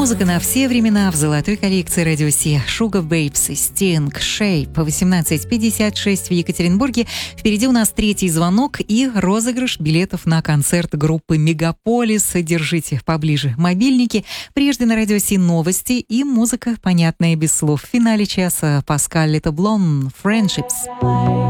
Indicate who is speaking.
Speaker 1: Музыка на все времена в золотой коллекции Радио Си. Sugar Babes, Sting, Shape. 18:56 в Екатеринбурге. Впереди у нас третий звонок и розыгрыш билетов на концерт группы «Мегаполис». Держите поближе мобильники. Прежде на Радио Си новости и музыка, понятная без слов. В финале часа Паскаль Летоблон, «Friendships».